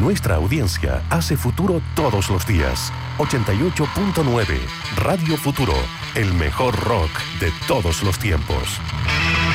Nuestra audiencia hace futuro todos los días. 88.9 Radio Futuro, el mejor rock de todos los tiempos.